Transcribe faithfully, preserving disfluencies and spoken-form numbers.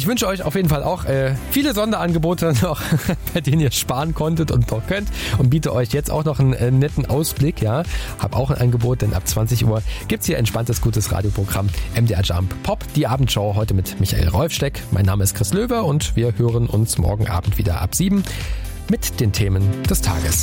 Ich wünsche euch auf jeden Fall auch äh, viele Sonderangebote noch, bei denen ihr sparen konntet und noch könnt, und biete euch jetzt auch noch einen äh, netten Ausblick. Ja, hab auch ein Angebot, denn ab zwanzig Uhr gibt's hier entspanntes, gutes Radioprogramm M D R Jump Pop, die Abendshow, heute mit Michael Rolfsteck. Mein Name ist Chris Löwe und wir hören uns morgen Abend wieder ab sieben mit den Themen des Tages.